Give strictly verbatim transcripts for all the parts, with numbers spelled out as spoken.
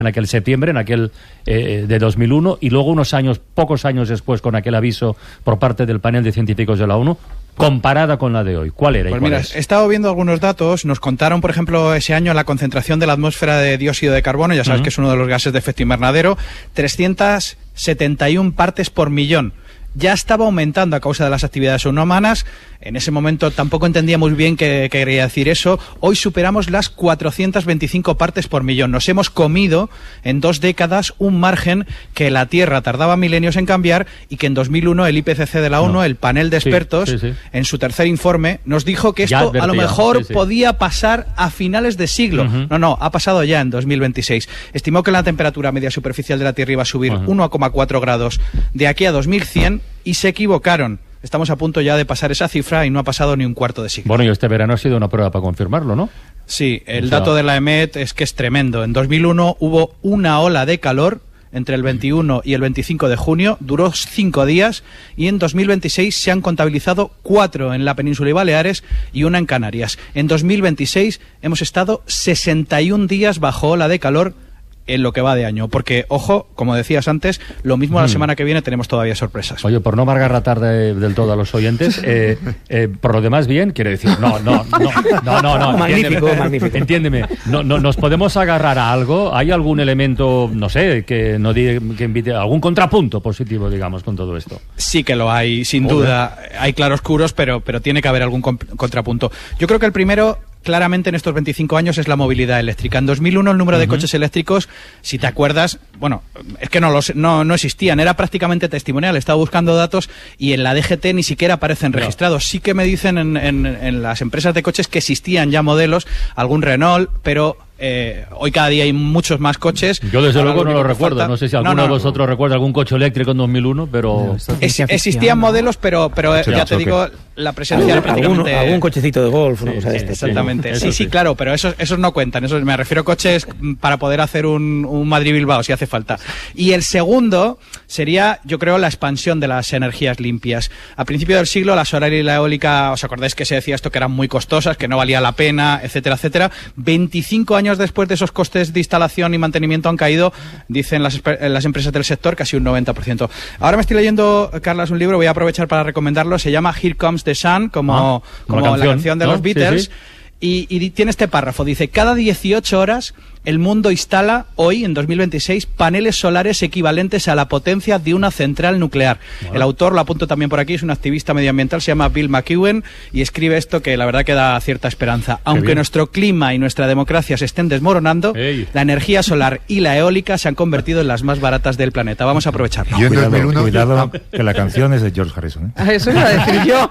en aquel septiembre, en aquel eh, de dos mil uno, y luego unos años, pocos años después, con aquel aviso por parte del panel de científicos de la ONU, comparada con la de hoy. ¿Cuál era? Pues y cuál mira, es? he estado viendo algunos datos. Nos contaron, por ejemplo, ese año la concentración de la atmósfera de dióxido de carbono, ya sabes uh-huh. que es uno de los gases de efecto invernadero, trescientas setenta y una partes por millón. Ya estaba aumentando a causa de las actividades humanas. En ese momento tampoco entendía muy bien qué, qué quería decir eso. Hoy superamos las cuatrocientas veinticinco partes por millón. Nos hemos comido en dos décadas un margen que la Tierra tardaba milenios en cambiar y que en dos mil uno el I P C C de la ONU, no. el panel de expertos, sí, sí, sí. en su tercer informe, nos dijo que esto a lo mejor sí, sí. podía pasar a finales de siglo. Uh-huh. No, no, ha pasado ya en dos mil veintiséis. Estimó que la temperatura media superficial de la Tierra iba a subir uh-huh. uno coma cuatro grados de aquí a dos mil cien y se equivocaron. Estamos a punto ya de pasar esa cifra y no ha pasado ni un cuarto de siglo. Bueno, y este verano ha sido una prueba para confirmarlo, ¿no? Sí, el o sea... dato de la E M E T es que es tremendo. En dos mil uno hubo una ola de calor entre el veintiuno y el veinticinco de junio, duró cinco días, y en dos mil veintiséis se han contabilizado cuatro en la península y Baleares y una en Canarias. En dos mil veintiséis hemos estado sesenta y un días bajo ola de calor en lo que va de año, porque, ojo, como decías antes, lo mismo mm. la semana que viene tenemos todavía sorpresas. Oye, por no amargar la tarde del todo a los oyentes, eh, eh, por lo demás bien, quiere decir, no, no, no, no, no, no magnífico, magnífico. Entiéndeme, no, no, ¿nos podemos agarrar a algo? ¿Hay algún elemento, no sé, que, no diga, que invite, algún contrapunto positivo, digamos, con todo esto? Sí que lo hay, sin Joder. duda, hay claroscuros, pero, pero tiene que haber algún contrapunto. Yo creo que el primero, claramente en estos veinticinco años, es la movilidad eléctrica. En dos mil uno el número uh-huh. de coches eléctricos, si te acuerdas, bueno, es que no, los, no, no existían, era prácticamente testimonial. He estado buscando datos y en la D G T ni siquiera aparecen no. registrados. Sí que me dicen en, en, en las empresas de coches que existían ya modelos, algún Renault, pero... Eh, hoy cada día hay muchos más coches. Yo desde luego no lo recuerdo, falta... no sé si alguno no, no, de vosotros no. recuerda algún coche eléctrico en dos mil uno, pero... Es, existían modelos, pero, pero eh, ya te digo, la presencia era prácticamente... Algún, algún cochecito de golf, una sí, cosa de sí, este. Exactamente, sí, sí, sí, sí, claro, pero esos, esos no cuentan, esos, me refiero a coches para poder hacer un, un Madrid-Bilbao, si hace falta. Y el segundo sería, yo creo, la expansión de las energías limpias. A principio del siglo, la solar y la eólica, ¿os acordáis que se decía esto, que eran muy costosas, que no valía la pena, etcétera, etcétera? veinticinco años después de esos costes de instalación y mantenimiento han caído, dicen las, las empresas del sector, casi un noventa por ciento. Ahora me estoy leyendo, Carlas, un libro, voy a aprovechar para recomendarlo, se llama Here Comes the Sun, como, ah, como canción, la canción de ¿no? los Beatles. Sí, sí. Y, y tiene este párrafo, dice, cada dieciocho horas el mundo instala hoy, en dos mil veintiséis, paneles solares equivalentes a la potencia de una central nuclear. Bueno. El autor, lo apunto también por aquí, es un activista medioambiental, se llama Bill McEwen, y escribe esto que la verdad que da cierta esperanza. Aunque nuestro clima y nuestra democracia se estén desmoronando, Ey. la energía solar y la eólica se han convertido en las más baratas del planeta. Vamos a aprovecharlo. Yo en cuidado, dos mil uno, cuidado que la canción es de George Harrison, ¿eh? Eso iba a decir yo.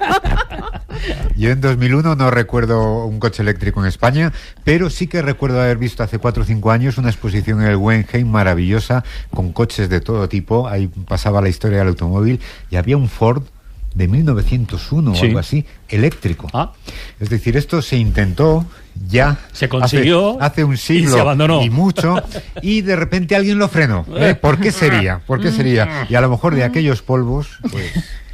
Yo en dos mil uno no recuerdo un coche eléctrico en España, pero sí que recuerdo haber visto hace cuatro o cinco años una exposición en el Guggenheim maravillosa con coches de todo tipo. Ahí pasaba la historia del automóvil y había un Ford de mil novecientos uno sí. o algo así, eléctrico. Ah. Es decir, esto se intentó ya se consiguió hace, hace un siglo y se abandonó. Y mucho, y de repente alguien lo frenó. ¿Eh? ¿Por qué sería? ¿Por qué sería? Y a lo mejor de aquellos polvos, pues...